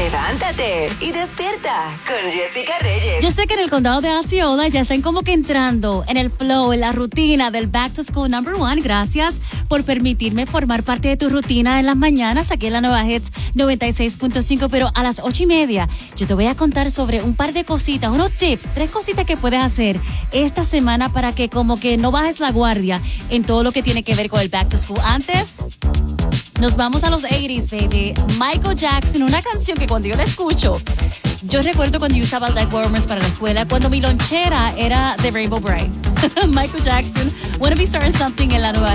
Levántate y despierta con Jessica Reyes. Yo sé que en el condado de Osceola ya están como que entrando en el flow, en la rutina del Back to School #1. Gracias por permitirme formar parte de tu rutina en las mañanas aquí en la Nueva Hits 96.5. Pero a las 8:30 yo te voy a contar sobre un par de cositas, unos tips, 3 cositas que puedes hacer esta semana para que como que no bajes la guardia en todo lo que tiene que ver con el Back to School. Antes, nos vamos a los 80s, baby. Michael Jackson, una canción que cuando yo la escucho, yo recuerdo cuando yo usaba leg warmers para la escuela, cuando mi lonchera era The Rainbow Bright. Michael Jackson, Wanna Be Starting Something en la Nueva